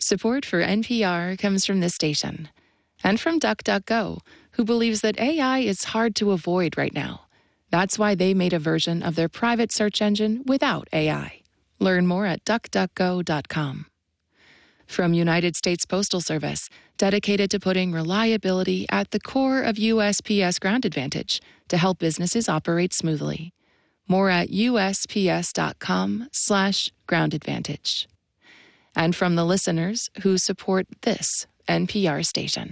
Support for NPR comes from this station and from DuckDuckGo, who believes that AI is hard to avoid right now. That's why they made a version of their private search engine without AI. Learn more at duckduckgo.com. From United States Postal Service, dedicated to putting reliability at the core of USPS Ground Advantage to help businesses operate smoothly. More at USPS.com/Ground Advantage. And from the listeners who support this NPR station.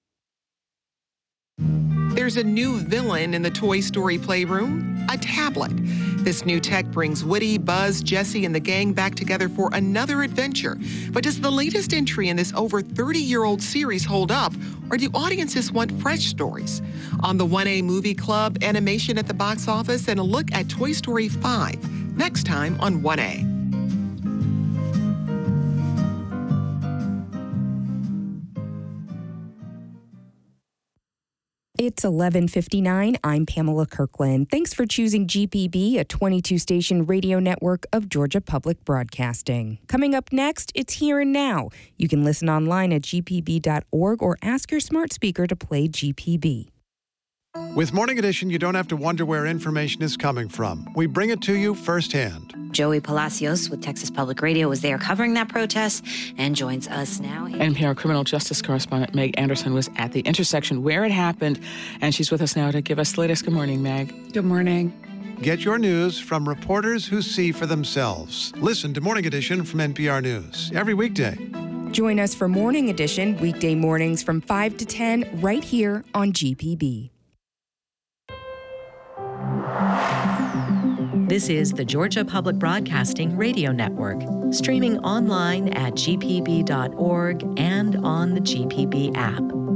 There's a new villain in the Toy Story playroom, a tablet. This new tech brings Woody, Buzz, Jessie, and the gang back together for another adventure. But does the latest entry in this over 30-year-old series hold up, or do audiences want fresh stories? On the 1A Movie Club, animation at the box office, and a look at Toy Story 5, next time on 1A. It's 11:59. I'm Pamela Kirkland. Thanks for choosing GPB, a 22-station radio network of Georgia Public Broadcasting. Coming up next, it's Here and Now. You can listen online at gpb.org or ask your smart speaker to play GPB. With Morning Edition, you don't have to wonder where information is coming from. We bring it to you firsthand. Joey Palacios with Texas Public Radio was there covering that protest and joins us now. NPR criminal justice correspondent Meg Anderson was at the intersection where it happened, and she's with us now to give us the latest. Good morning, Meg. Good morning. Get your news from reporters who see for themselves. Listen to Morning Edition from NPR News every weekday. Join us for Morning Edition weekday mornings from 5 to 10 right here on GPB. This is the Georgia Public Broadcasting Radio Network, streaming online at gpb.org and on the GPB app.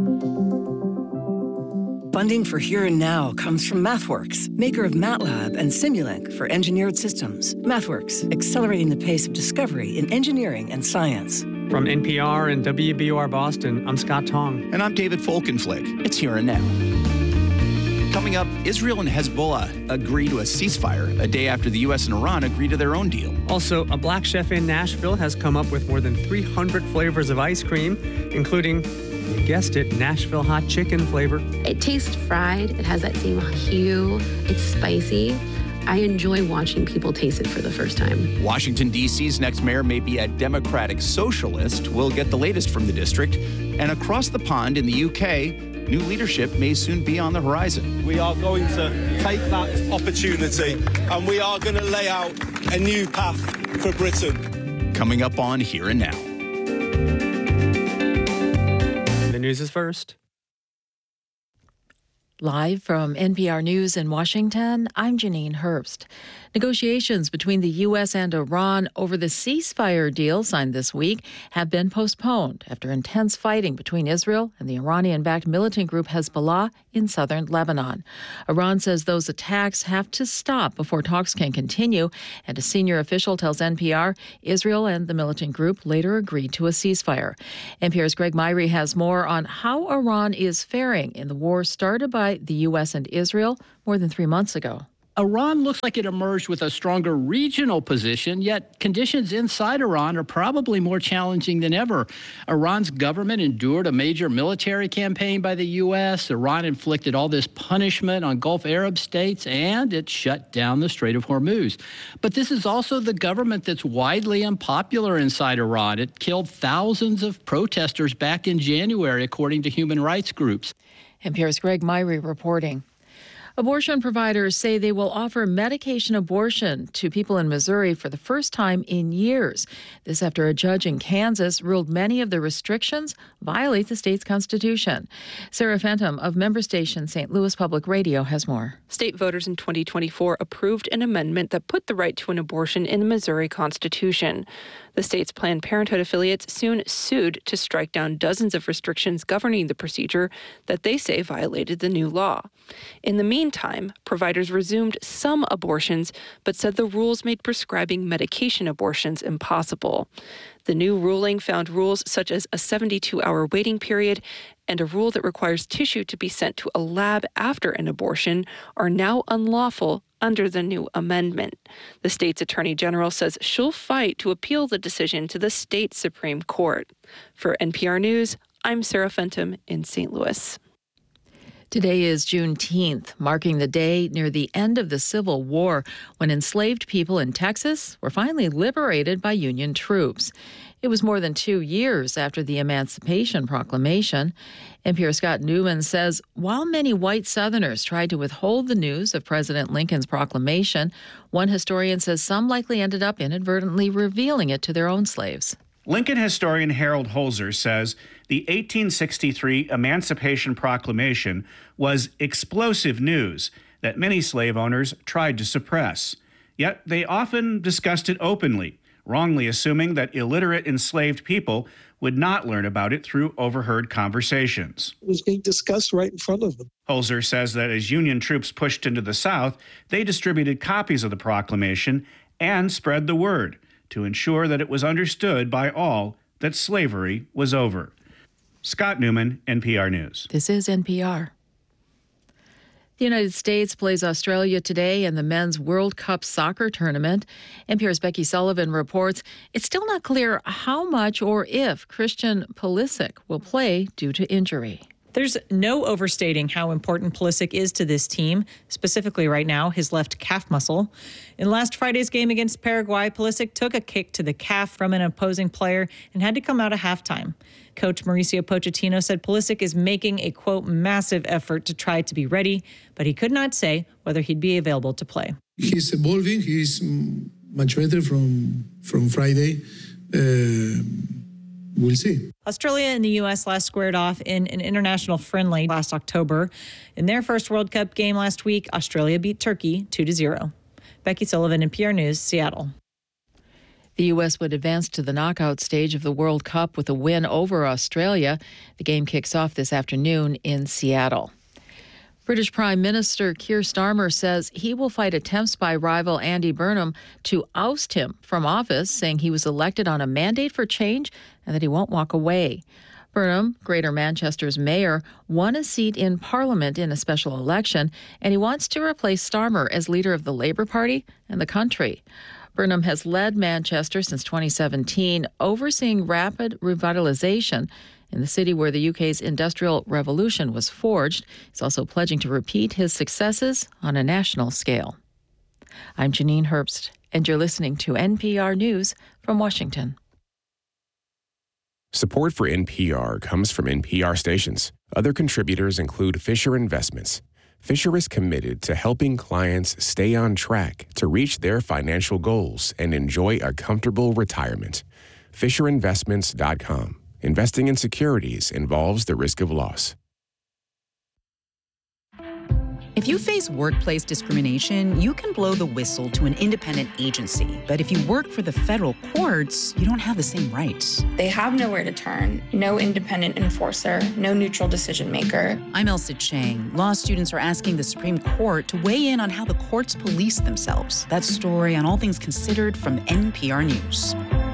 Funding for Here and Now comes from MathWorks, maker of MATLAB and Simulink for engineered systems. MathWorks, accelerating the pace of discovery in engineering and science. From NPR and WBUR Boston, I'm Scott Tong. And I'm David Folkenflik. It's Here and Now. Coming up, Israel and Hezbollah agree to a ceasefire a day after the U.S. and Iran agree to their own deal. Also, a black chef in Nashville has come up with more than 300 flavors of ice cream, including, you guessed it, Nashville hot chicken flavor. It tastes fried. It has that same hue. It's spicy. I enjoy watching people taste it for the first time. Washington, D.C.'s next mayor may be a Democratic socialist. We'll get the latest from the district. And across the pond in the U.K., new leadership may soon be on the horizon. We are going to take that opportunity and we are going to lay out a new path for Britain. Coming up on Here and Now. The news is first. Live from NPR News in Washington, I'm Janine Herbst. Negotiations between the U.S. and Iran over the ceasefire deal signed this week have been postponed after intense fighting between Israel and the Iranian-backed militant group Hezbollah in southern Lebanon. Iran says those attacks have to stop before talks can continue, and a senior official tells NPR Israel and the militant group later agreed to a ceasefire. NPR's Greg Myrie has more on how Iran is faring in the war started by the U.S. and Israel more than 3 months ago. Iran looks like it emerged with a stronger regional position, yet conditions inside Iran are probably more challenging than ever. Iran's government endured a major military campaign by the U.S. Iran inflicted all this punishment on Gulf Arab states, and it shut down the Strait of Hormuz. But this is also the government that's widely unpopular inside Iran. It killed thousands of protesters back in January, according to human rights groups. NPR's Greg Myrie reporting. Abortion providers say they will offer medication abortion to people in Missouri for the first time in years. This after a judge in Kansas ruled many of the restrictions violate the state's constitution. Sarah Fenton of member station St. Louis Public Radio has more. State voters in 2024 approved an amendment that put the right to an abortion in the Missouri Constitution. The state's Planned Parenthood affiliates soon sued to strike down dozens of restrictions governing the procedure that they say violated the new law. In the meantime, providers resumed some abortions, but said the rules made prescribing medication abortions impossible. The new ruling found rules such as a 72-hour waiting period and a rule that requires tissue to be sent to a lab after an abortion are now unlawful under the new amendment. The state's attorney general says she'll fight to appeal the decision to the state Supreme Court. For NPR News, I'm Sarah Fenton in St. Louis. Today is Juneteenth, marking the day near the end of the Civil War when enslaved people in Texas were finally liberated by Union troops. It was more than 2 years after the Emancipation Proclamation. NPR's Scott Newman says while many white Southerners tried to withhold the news of President Lincoln's proclamation, one historian says some likely ended up inadvertently revealing it to their own slaves. Lincoln historian Harold Holzer says the 1863 Emancipation Proclamation was explosive news that many slave owners tried to suppress. Yet they often discussed it openly, wrongly assuming that illiterate enslaved people would not learn about it through overheard conversations. It was being discussed right in front of them. Holzer says that as Union troops pushed into the South, they distributed copies of the proclamation and spread the word to ensure that it was understood by all that slavery was over. Scott Newman, NPR News. This is NPR. The United States plays Australia today in the Men's World Cup soccer tournament. NPR's Becky Sullivan reports it's still not clear how much or if Christian Pulisic will play due to injury. There's no overstating how important Pulisic is to this team, specifically right now, his left calf muscle. In last Friday's game against Paraguay, Pulisic took a kick to the calf from an opposing player and had to come out at halftime. Coach Mauricio Pochettino said Pulisic is making a, quote, massive effort to try to be ready, but he could not say whether he'd be available to play. He's evolving. He's much better from Friday. We'll see. Australia and the U.S. last squared off in an international friendly last October. In their first World Cup game last week, Australia beat Turkey 2-0. Becky Sullivan, NPR News, Seattle. The U.S. would advance to the knockout stage of the World Cup with a win over Australia. The game kicks off this afternoon in Seattle. British Prime Minister Keir Starmer says he will fight attempts by rival Andy Burnham to oust him from office, saying he was elected on a mandate for change and that he won't walk away. Burnham, Greater Manchester's mayor, won a seat in Parliament in a special election, and he wants to replace Starmer as leader of the Labour Party and the country. Burnham has led Manchester since 2017, overseeing rapid revitalisation in the city where the UK's Industrial Revolution was forged. He's also pledging to repeat his successes on a national scale. I'm Janine Herbst, and you're listening to NPR News from Washington. Support for NPR comes from NPR stations. Other contributors include Fisher Investments. Fisher is committed to helping clients stay on track to reach their financial goals and enjoy a comfortable retirement. FisherInvestments.com. Investing in securities involves the risk of loss. If you face workplace discrimination, you can blow the whistle to an independent agency. But if you work for the federal courts, you don't have the same rights. They have nowhere to turn, no independent enforcer, no neutral decision maker. I'm Elsa Chang. Law students are asking the Supreme Court to weigh in on how the courts police themselves. That story on All Things Considered from NPR News.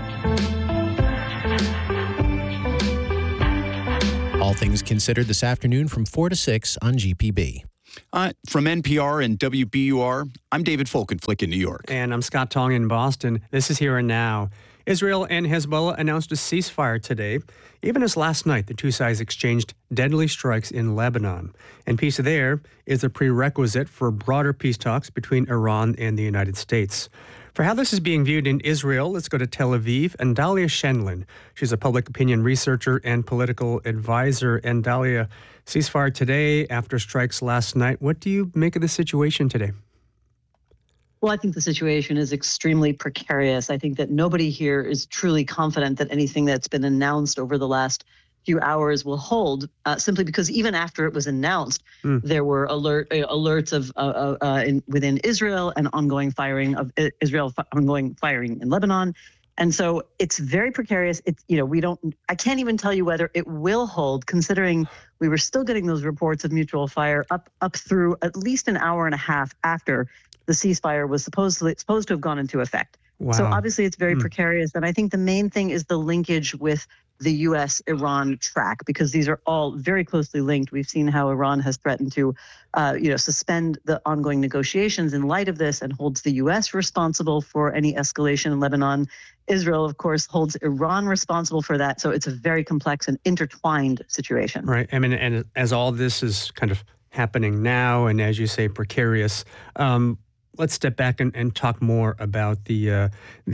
All Things Considered this afternoon from 4 to 6 on GPB. From NPR and WBUR, I'm David Folkenflik in New York. And I'm Scott Tong in Boston. This is Here and Now. Israel and Hezbollah announced a ceasefire today, even as last night the two sides exchanged deadly strikes in Lebanon. And peace there is a prerequisite for broader peace talks between Iran and the United States. For how this is being viewed in Israel, let's go to Tel Aviv and Dalia Shenlin. She's a public opinion researcher and political advisor. And Dalia, ceasefire today after strikes last night. What do you make of the situation today? Well, I think the situation is extremely precarious. I think that nobody here is truly confident that anything that's been announced over the last few hours will hold, simply because even after it was announced, there were alerts of within Israel and ongoing firing of ongoing firing in Lebanon. And so it's very precarious. It's, I can't even tell you whether it will hold, considering we were still getting those reports of mutual fire up through at least an hour and a half after the ceasefire was supposed to have gone into effect. Wow. So obviously it's very precarious. And I think the main thing is the linkage with the U.S.-Iran track, because these are all very closely linked. We've seen how Iran has threatened to, suspend the ongoing negotiations in light of this and holds the U.S. responsible for any escalation in Lebanon. Israel, of course, holds Iran responsible for that. So it's a very complex and intertwined situation. Right. I mean, and as all this is kind of happening now, and as you say, precarious, let's step back and talk more about the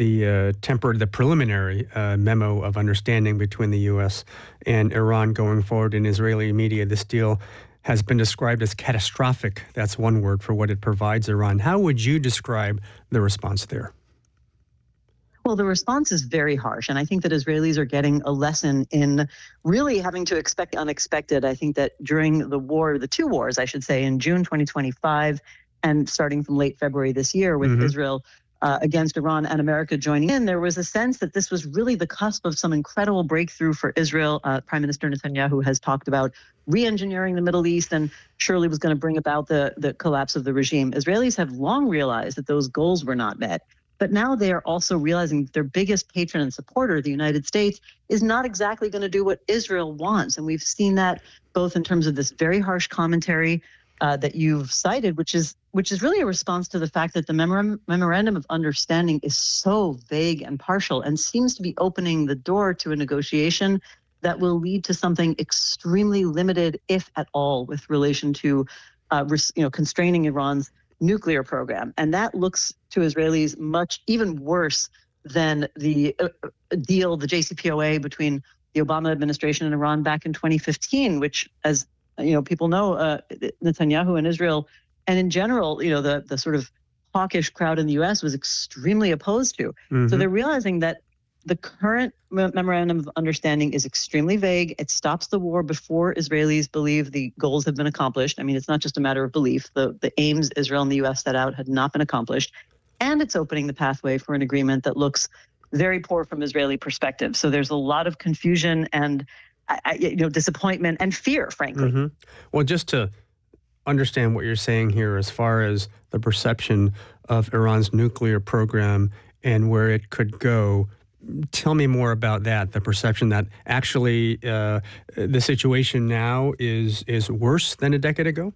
preliminary memo of understanding between the U.S. and Iran going forward. In Israeli media, this deal has been described as catastrophic. That's one word for what it provides Iran. How would you describe the response there? Well, the response is very harsh, and I think that Israelis are getting a lesson in really having to expect the unexpected. I think that during the two wars, I should say, in June 2025 and starting from late February this year with Israel against Iran and America joining in, there was a sense that this was really the cusp of some incredible breakthrough for Israel. Prime Minister Netanyahu has talked about re-engineering the Middle East and surely was going to bring about the collapse of the regime. Israelis have long realized that those goals were not met. But now they are also realizing that their biggest patron and supporter, the United States, is not exactly going to do what Israel wants. And we've seen that both in terms of this very harsh commentary that you've cited, which is really a response to the fact that the memorandum of understanding is so vague and partial and seems to be opening the door to a negotiation that will lead to something extremely limited, if at all, with relation to constraining Iran's nuclear program. And that looks to Israelis much even worse than the deal, the JCPOA between the Obama administration and Iran back in 2015, which, as people know, Netanyahu and Israel, and in general, the sort of hawkish crowd in the U.S. was extremely opposed to. So they're realizing that the current memorandum of understanding is extremely vague. It stops the war before Israelis believe the goals have been accomplished. I mean, it's not just a matter of belief. The aims Israel and the U.S. set out had not been accomplished. And it's opening the pathway for an agreement that looks very poor from Israeli perspective. So there's a lot of confusion and disappointment and fear, frankly. Well, just to understand what you're saying here as far as the perception of Iran's nuclear program and where it could go, tell me more about that, the perception that actually the situation now is worse than a decade ago?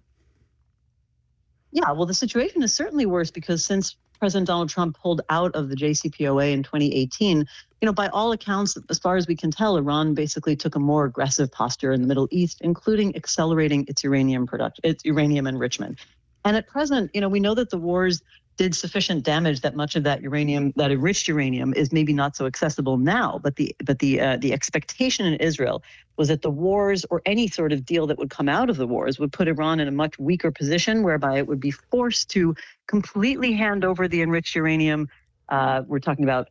Yeah, well, the situation is certainly worse because since President Donald Trump pulled out of the JCPOA in 2018, by all accounts, as far as we can tell, Iran basically took a more aggressive posture in the Middle East, including accelerating its uranium enrichment. And at present, we know that the wars did sufficient damage that much of that uranium, that enriched uranium, is maybe not so accessible now. But the expectation in Israel was that the wars or any sort of deal that would come out of the wars would put Iran in a much weaker position, whereby it would be forced to completely hand over the enriched uranium. We're talking about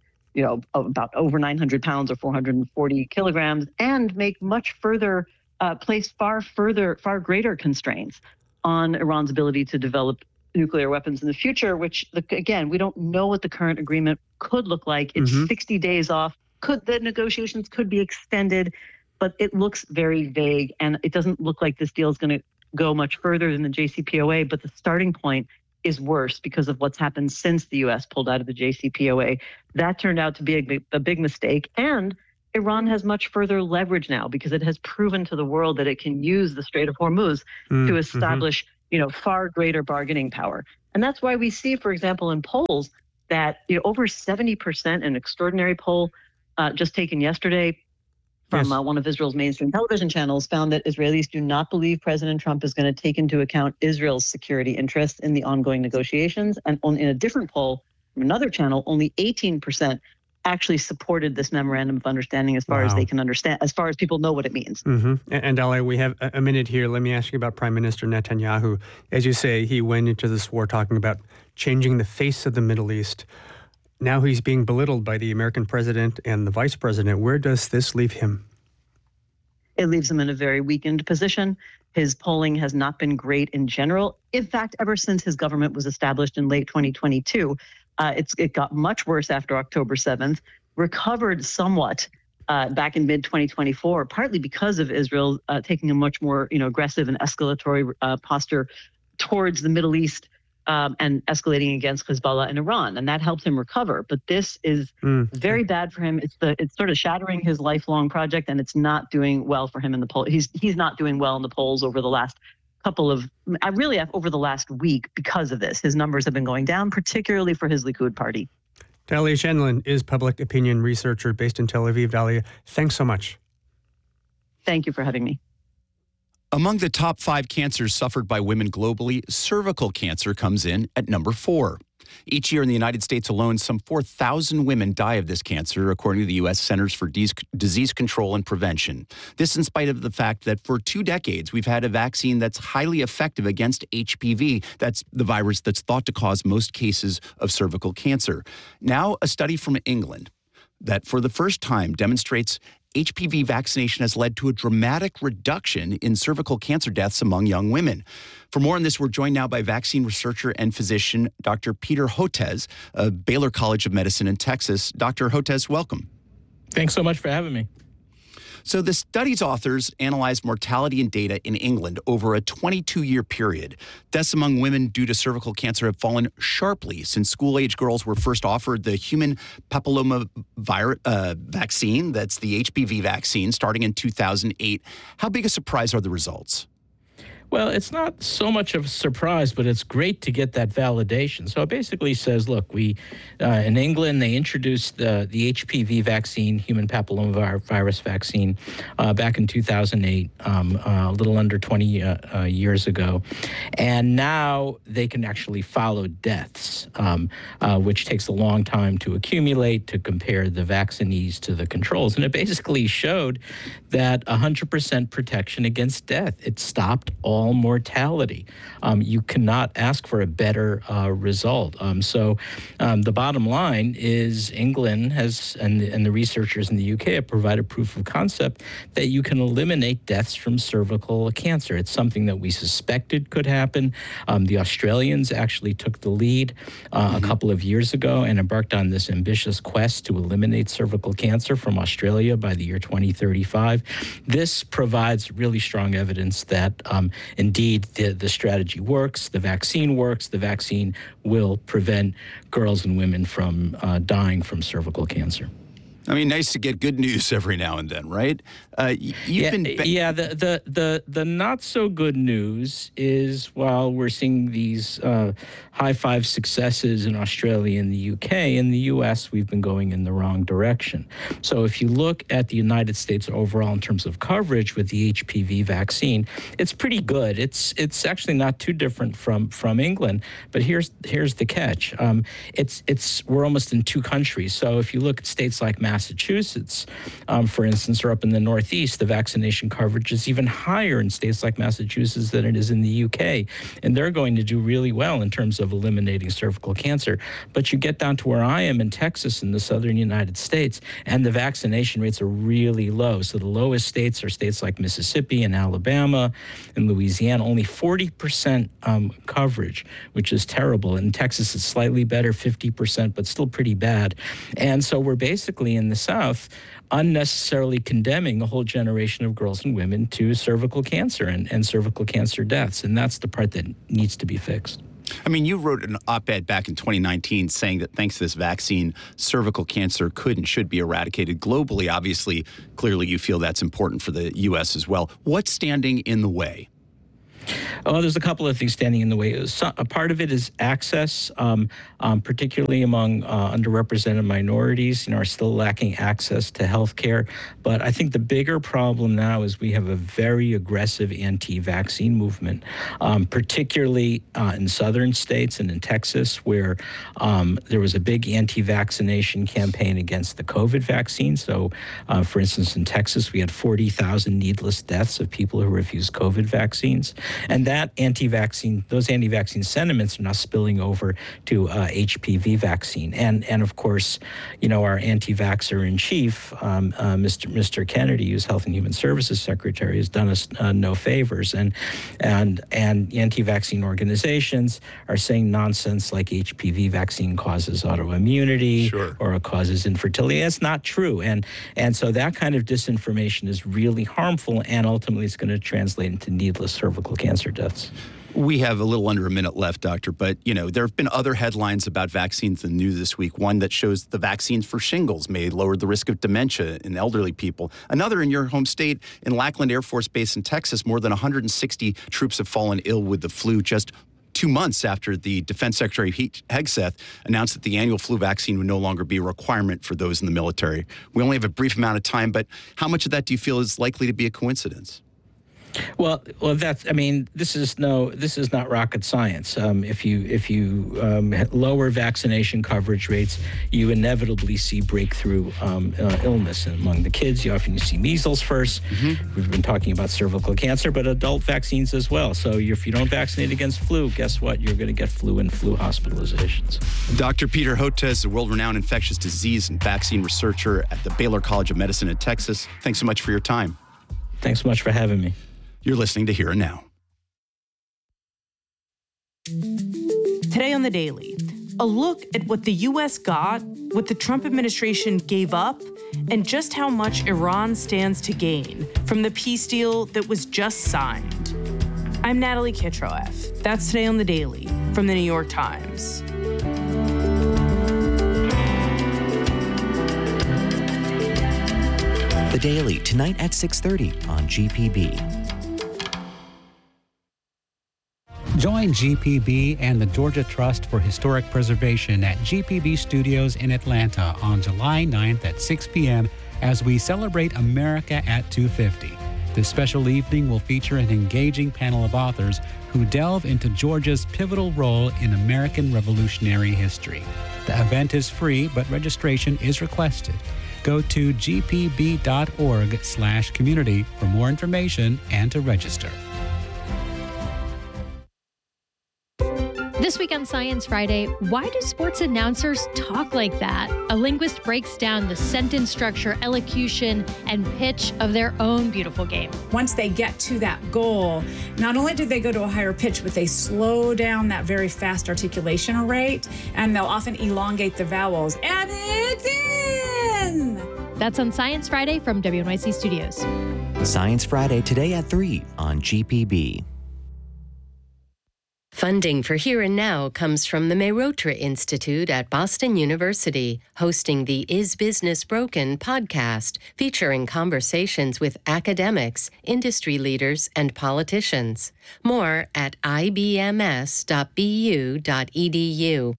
over 900 pounds or 440 kilograms, and make much further, place far greater constraints on Iran's ability to develop nuclear weapons in the future, which, again, we don't know what the current agreement could look like. It's 60 days off. The negotiations could be extended, but it looks very vague, and it doesn't look like this deal is going to go much further than the JCPOA, but the starting point is worse because of what's happened since the U.S. pulled out of the JCPOA. That turned out to be a big mistake, and Iran has much further leverage now because it has proven to the world that it can use the Strait of Hormuz to establish far greater bargaining power. And that's why we see, for example, in polls that over 70%, an extraordinary poll just taken yesterday from one of Israel's mainstream television channels, found that Israelis do not believe President Trump is going to take into account Israel's security interests in the ongoing negotiations. And in a different poll from another channel, only 18% actually supported this memorandum of understanding as far as they can understand, as far as people know what it means. And Ale, we have a minute here. Let me ask you about Prime Minister Netanyahu. As you say, he went into this war talking about changing the face of the Middle East. Now he's being belittled by the American president and the vice president. Where does this leave him? It leaves him in a very weakened position. His polling has not been great in general. In fact, ever since his government was established in late 2022, it got much worse after October 7th, recovered somewhat back in mid-2024, partly because of Israel taking a much more aggressive and escalatory posture towards the Middle East and escalating against Hezbollah and Iran, and that helped him recover. But this is very bad for him. It's sort of shattering his lifelong project, and it's not doing well for him in the poll. He's not doing well in the polls over the last over the last week because of this. His numbers have been going down, particularly for his Likud party. Dalia Shenlin is public opinion researcher based in Tel Aviv. Dalia, thanks so much. Thank you for having me. Among the top 5 cancers suffered by women globally, cervical cancer comes in at number 4. Each year in the United States alone, some 4,000 women die of this cancer, according to the U.S. Centers for Disease Control and Prevention. This in spite of the fact that for 2 decades, we've had a vaccine that's highly effective against HPV. That's the virus that's thought to cause most cases of cervical cancer. Now, a study from England that for the first time demonstrates HPV vaccination has led to a dramatic reduction in cervical cancer deaths among young women. For more on this, we're joined now by vaccine researcher and physician Dr. Peter Hotez of Baylor College of Medicine in Texas. Dr. Hotez, welcome. Thanks so much for having me. So the study's authors analyzed mortality and data in England over a 22-year period. Deaths among women due to cervical cancer have fallen sharply since school-age girls were first offered the human papilloma vaccine, that's the HPV vaccine, starting in 2008. How big a surprise are the results? Well, it's not so much of a surprise, but it's great to get that validation. So it basically says, look, we in England, they introduced the HPV vaccine, human papillomavirus vaccine, back in 2008, a little under 20 years ago. And now they can actually follow deaths, which takes a long time to accumulate, to compare the vaccinees to the controls. And it basically showed that 100% protection against death. It stopped all mortality. You cannot ask for a better result. So the bottom line is England has, and the researchers in the UK have provided proof of concept that you can eliminate deaths from cervical cancer. It's something that we suspected could happen. The Australians actually took the lead a couple of years ago and embarked on this ambitious quest to eliminate cervical cancer from Australia by the year 2035. This provides really strong evidence that indeed the strategy works, the vaccine works, the vaccine will prevent girls and women from dying from cervical cancer. I mean, nice to get good news every now and then, right? The not so good news is while we're seeing these high five successes in Australia and the UK, in the US, we've been going in the wrong direction. So if you look at the United States overall in terms of coverage with the HPV vaccine, it's pretty good. It's actually not too different from England, but here's the catch. We're almost in 2 countries. So if you look at states like Massachusetts, for instance, or up in the Northeast, the vaccination coverage is even higher in states like Massachusetts than it is in the UK. And they're going to do really well in terms of eliminating cervical cancer. But you get down to where I am in Texas in the southern United States, and the vaccination rates are really low. So the lowest states are states like Mississippi and Alabama and Louisiana, only 40% coverage, which is terrible. In Texas, it's slightly better, 50%, but still pretty bad. And so we're basically in the South unnecessarily condemning a whole generation of girls and women to cervical cancer and cervical cancer deaths. And that's the part that needs to be fixed. I mean, you wrote an op-ed back in 2019 saying that thanks to this vaccine, cervical cancer could and should be eradicated globally. Obviously, clearly you feel that's important for the U.S. as well. What's standing in the way? Oh, there's a couple of things standing in the way. A part of it is access, particularly among underrepresented minorities, are still lacking access to health care. But I think the bigger problem now is we have a very aggressive anti-vaccine movement, particularly in southern states and in Texas, where there was a big anti-vaccination campaign against the COVID vaccine. So, for instance, in Texas, we had 40,000 needless deaths of people who refused COVID vaccines. And those anti-vaccine sentiments are now spilling over to HPV vaccine. And of course, our anti-vaxxer in chief, Mr. Kennedy, who's Health and Human Services Secretary, has done us no favors. And anti-vaccine organizations are saying nonsense like HPV vaccine causes autoimmunity or it causes infertility. That's not true. And so that kind of disinformation is really harmful, and ultimately it's going to translate into needless cervical cancer deaths. We have a little under a minute left, Doctor, but, there have been other headlines about vaccines in the news this week. One that shows the vaccines for shingles may lower the risk of dementia in elderly people. Another in your home state, in Lackland Air Force Base in Texas, more than 160 troops have fallen ill with the flu just 2 months after the Defense Secretary Pete Hegseth announced that the annual flu vaccine would no longer be a requirement for those in the military. We only have a brief amount of time, but how much of that do you feel is likely to be a coincidence? Well, this is not rocket science. If you lower vaccination coverage rates, you inevitably see breakthrough illness. And among the kids, you often see measles first. Mm-hmm. We've been talking about cervical cancer, but adult vaccines as well. So if you don't vaccinate against flu, guess what? You're going to get flu and flu hospitalizations. Dr. Peter Hotez is a world-renowned infectious disease and vaccine researcher at the Baylor College of Medicine in Texas. Thanks so much for your time. Thanks so much for having me. You're listening to Here and Now. Today on The Daily, a look at what the U.S. got, what the Trump administration gave up, and just how much Iran stands to gain from the peace deal that was just signed. I'm Natalie Kitroeff. That's Today on The Daily from The New York Times. The Daily, tonight at 6:30 on GPB. Join GPB and the Georgia Trust for Historic Preservation at GPB Studios in Atlanta on July 9th at 6 p.m. as we celebrate America at 250. This special evening will feature an engaging panel of authors who delve into Georgia's pivotal role in American revolutionary history. The event is free, but registration is requested. Go to gpb.org/community for more information and to register. This week on Science Friday, why do sports announcers talk like that? A linguist breaks down the sentence structure, elocution, and pitch of their own beautiful game. Once they get to that goal, not only do they go to a higher pitch, but they slow down that very fast articulation rate, and they'll often elongate the vowels. And it's in! That's on Science Friday from WNYC Studios. Science Friday today at 3 on GPB. Funding for Here and Now comes from the Mehrotra Institute at Boston University, hosting the Is Business Broken podcast, featuring conversations with academics, industry leaders, and politicians. More at ibms.bu.edu.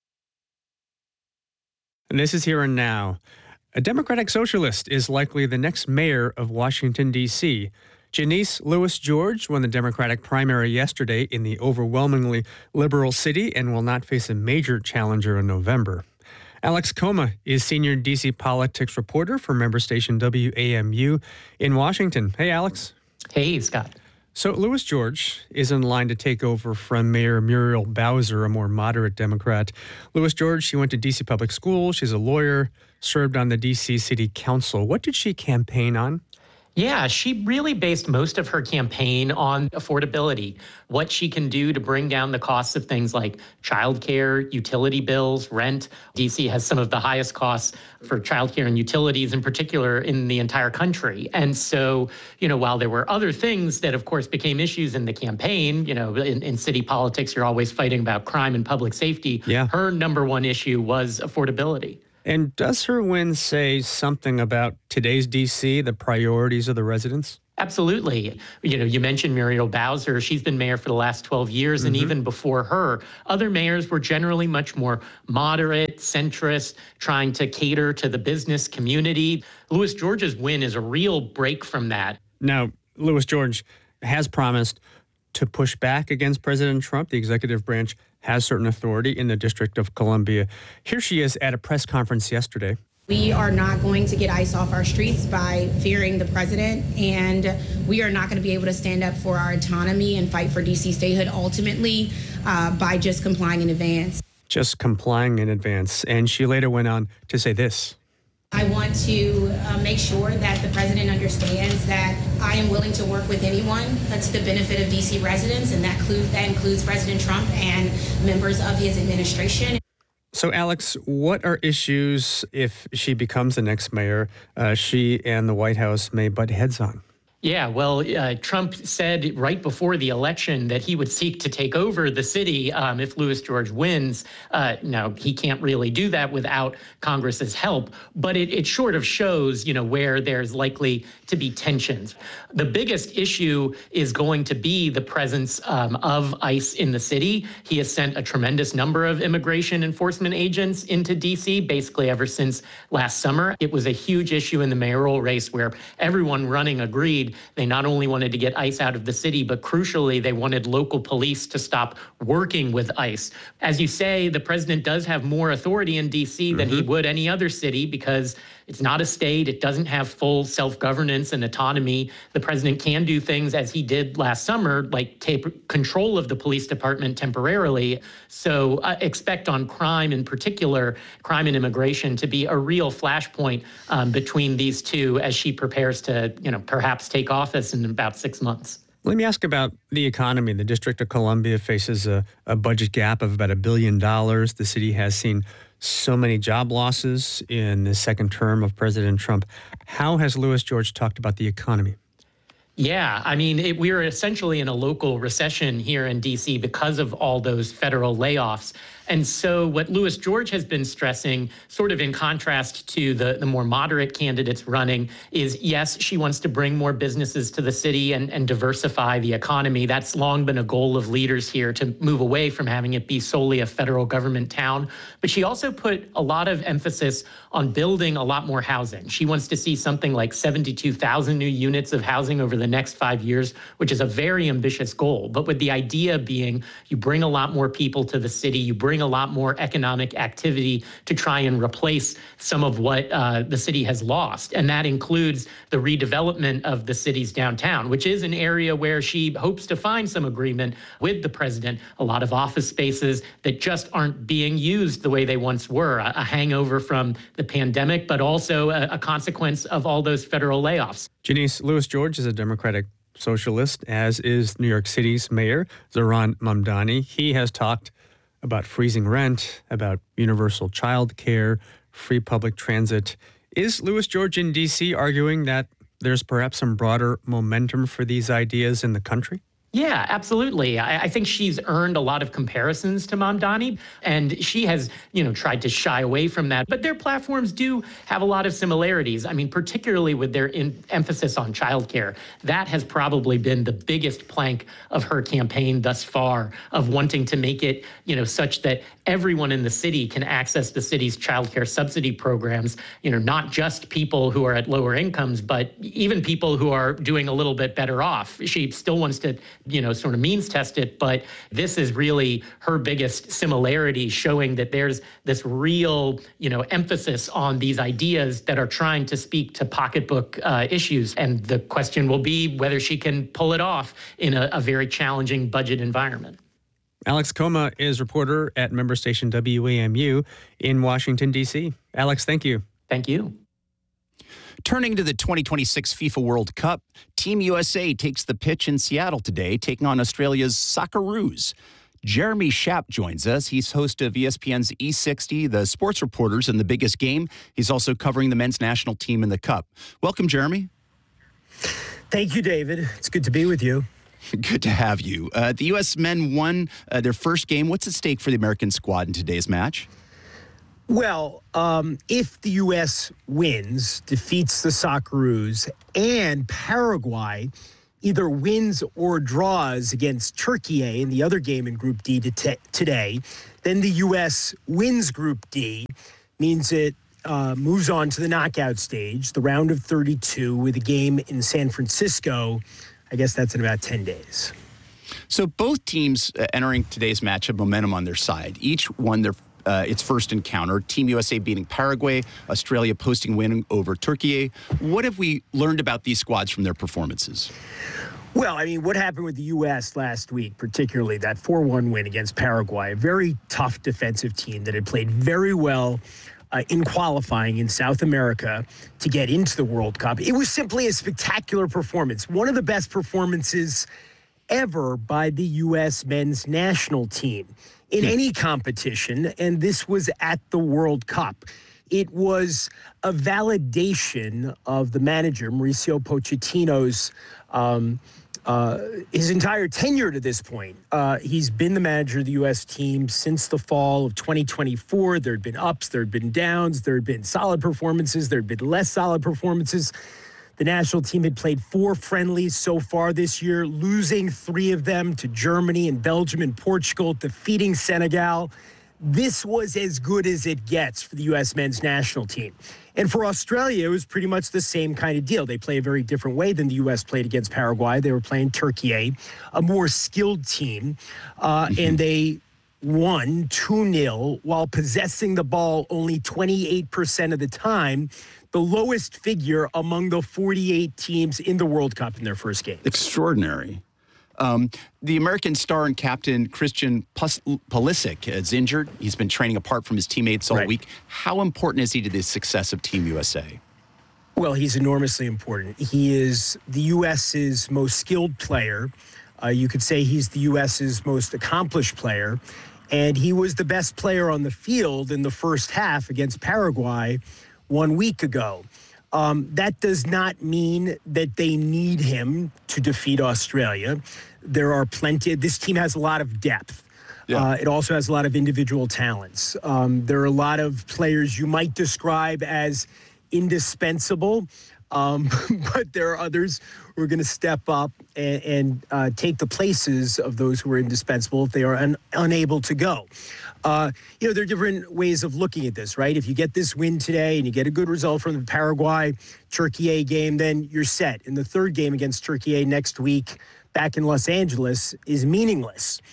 And this is Here and Now. A Democratic socialist is likely the next mayor of Washington, D.C. Janice Lewis George won the Democratic primary yesterday in the overwhelmingly liberal city and will not face a major challenger in November. Alex Coma is senior D.C. politics reporter for member station WAMU in Washington. Hey, Alex. Hey, Scott. So Lewis George is in line to take over from Mayor Muriel Bowser, a more moderate Democrat. Lewis George, she went to D.C. public school. She's a lawyer, served on the D.C. City Council. What did she campaign on? Yeah, she really based most of her campaign on affordability, what she can do to bring down the costs of things like childcare, utility bills, rent. DC has some of the highest costs for childcare and utilities in particular in the entire country. And so, while there were other things that, of course, became issues in the campaign, in city politics, you're always fighting about crime and public safety. Yeah. Her number one issue was affordability. And does her win say something about today's D.C., the priorities of the residents? Absolutely. You mentioned Muriel Bowser. She's been mayor for the last 12 years, and even before her, other mayors were generally much more moderate, centrist, trying to cater to the business community. Lewis George's win is a real break from that. Now, Lewis George has promised to push back against President Trump. The executive branch has certain authority in the District of Columbia. Here she is at a press conference yesterday. We are not going to get ice off our streets by fearing the president, and we are not going to be able to stand up for our autonomy and fight for D.C. statehood ultimately by just complying in advance. Just complying in advance. And she later went on to say this. I want to make sure that the president understands that I am willing to work with anyone to the benefit of D.C. residents, and that includes President Trump and members of his administration. So, Alex, what are issues, if she becomes the next mayor, she and the White House may butt heads on? Yeah, well, Trump said right before the election that he would seek to take over the city if Louis George wins. Now, he can't really do that without Congress's help, but it sort of shows, where there's likely to be tensions. The biggest issue is going to be the presence of ICE in the city. He has sent a tremendous number of immigration enforcement agents into D.C., basically ever since last summer. It was a huge issue in the mayoral race where everyone running agreed they not only wanted to get ICE out of the city, but crucially, they wanted local police to stop working with ICE. As you say, the president does have more authority in D.C. than he would any other city because it's not a state. It doesn't have full self-governance and autonomy. The president can do things as he did last summer, like take control of the police department temporarily. So expect on crime in particular, crime and immigration, to be a real flashpoint between these two as she prepares to, perhaps take office in about 6 months. Let me ask about the economy. The District of Columbia faces a budget gap of about $1 billion. The city has seen so many job losses in the second term of President Trump. How has Louis George talked about the economy? Yeah, I mean, we are essentially in a local recession here in D.C. because of all those federal layoffs. And so what Louis George has been stressing, sort of in contrast to the more moderate candidates running, is yes, she wants to bring more businesses to the city and diversify the economy. That's long been a goal of leaders here, to move away from having it be solely a federal government town. But she also put a lot of emphasis on building a lot more housing. She wants to see something like 72,000 new units of housing over the next 5 years, which is a very ambitious goal. But with the idea being you bring a lot more people to the city, you bring a lot more economic activity to try and replace some of what the city has lost. And that includes the redevelopment of the city's downtown, which is an area where she hopes to find some agreement with the president. A lot of office spaces that just aren't being used the way they once were, a hangover from the pandemic, but also a consequence of all those federal layoffs. Janice, Louis George is a Democratic socialist, as is New York City's mayor, Zohran Mamdani. He has talked about freezing rent, about universal child care, free public transit. Is Louis George in D.C. arguing that there's perhaps some broader momentum for these ideas in the country? Yeah, absolutely. I think she's earned a lot of comparisons to Mamdani, and she has, tried to shy away from that. But their platforms do have a lot of similarities. I mean, particularly with their emphasis on childcare. That has probably been the biggest plank of her campaign thus far, of wanting to make it, such that everyone in the city can access the city's childcare subsidy programs, not just people who are at lower incomes, but even people who are doing a little bit better off. She still wants to sort of means test it. But this is really her biggest similarity, showing that there's this real, emphasis on these ideas that are trying to speak to pocketbook issues. And the question will be whether she can pull it off in a very challenging budget environment. Alex Coma is reporter at member station WAMU in Washington, D.C. Alex, thank you. Thank you. Turning to the 2026 FIFA World Cup, Team USA takes the pitch in Seattle today, taking on Australia's Socceroos. Jeremy Schaap joins us. He's host of ESPN's E60, the sports reporters in the biggest game. He's also covering the men's national team in the Cup. Welcome, Jeremy. Thank you, David. It's good to be with you. Good to have you. The U.S. men won their first game. What's at stake for the American squad in today's match? Well, if the U.S. wins, defeats the Socceroos, and Paraguay either wins or draws against Turkey in the other game in Group D today, then the U.S. wins Group D, means it moves on to the knockout stage, the round of 32, with a game in San Francisco. I guess that's in about 10 days. So both teams entering today's match have momentum on their side. Each won their its first encounter. Team USA beating Paraguay, Australia posting win over Turkey. What have we learned about these squads from their performances? Well, I mean, what happened with the U.S. last week, particularly that 4-1 win against Paraguay, a very tough defensive team that had played very well in qualifying in South America to get into the World Cup. It was simply a spectacular performance, one of the best performances ever by the U.S. men's national team in any competition, and this was at the World Cup. it was a validation of the manager, Mauricio Pochettino's his entire tenure to this point. He's been the manager of the U.S. team since the fall of 2024. There had been ups, there had been downs, there had been solid performances, there had been less solid performances. The national team had played 4 friendlies so far this year, losing 3 of them to Germany and Belgium and Portugal, defeating Senegal. This was as good as it gets for the U.S. men's national team. And for Australia, it was pretty much the same kind of deal. They play a very different way than the U.S. played against Paraguay. They were playing Turkey, a more skilled team, and they won 2-0 while possessing the ball only 28% of the time, the lowest figure among the 48 teams in the World Cup in their first game. Extraordinary. The American star and captain Christian Pulisic is injured. He's been training apart from his teammates all week. How important is he to the success of Team USA? Well, he's enormously important. He is the U.S.'s most skilled player. You could say he's the U.S.'s most accomplished player. And he was the best player on the field in the first half against Paraguay 1 week ago. That does not mean that they need him to defeat Australia. There are plenty. This team has a lot of depth. Yeah. It also has a lot of individual talents. There are a lot of players you might describe as indispensable, but there are others who are going to step up and take the places of those who are indispensable if they are unable to go. There are different ways of looking at this, right? If you get this win today and you get a good result from the Paraguay-Turkey game, then you're set. And the third game against Turkey next week back in Los Angeles is meaningless.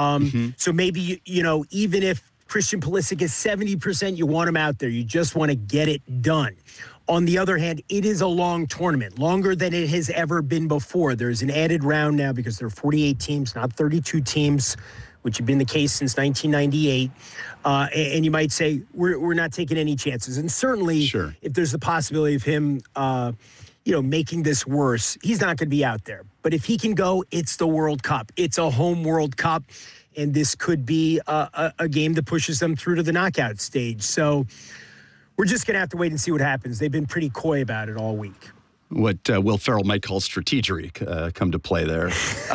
So maybe, even if Christian Pulisic is 70%, you want him out there. You just want to get it done. On the other hand, it is a long tournament, longer than it has ever been before. There's an added round now because there are 48 teams, not 32 teams, which had been the case since 1998. And you might say, we're not taking any chances. And certainly, if there's the possibility of him, making this worse, he's not going to be out there. But if he can go, it's the World Cup. It's a home World Cup. And this could be a game that pushes them through to the knockout stage. So we're just going to have to wait and see what happens. They've been pretty coy about it all week. What Will Ferrell might call strategery come to play there.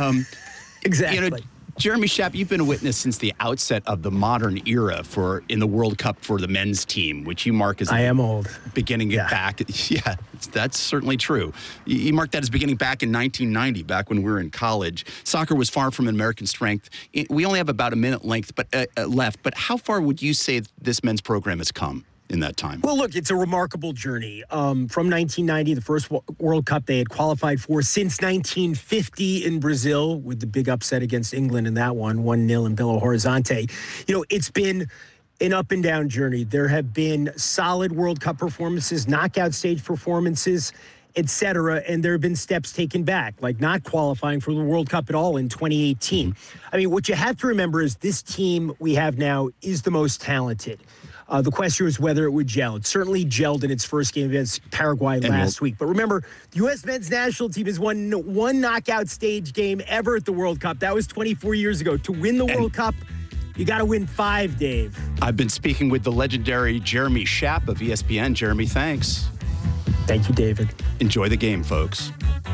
Exactly. Jeremy Schaap, you've been a witness since the outset of the modern era in the World Cup for the men's team, which you mark as beginning it back. Yeah, that's certainly true. You mark that as beginning back in 1990, back when we were in college. Soccer was far from an American strength. We only have about a minute left, but how far would you say this men's program has come in that time? Well, look, it's a remarkable journey. From 1990, the first World Cup they had qualified for since 1950 in Brazil, with the big upset against England in that one, 1-0 in Belo Horizonte. It's been an up and down journey. There have been solid World Cup performances, knockout stage performances, etc., and there have been steps taken back, like not qualifying for the World Cup at all in 2018. I mean, what you have to remember is this team we have now is the most talented. The question was whether it would gel. It certainly gelled in its first game against Paraguay last week. But remember, the U.S. men's national team has won one knockout stage game ever at the World Cup. That was 24 years ago. To win the World Cup, you got to win 5, Dave. I've been speaking with the legendary Jeremy Schaap of ESPN. Jeremy, thanks. Thank you, David. Enjoy the game, folks.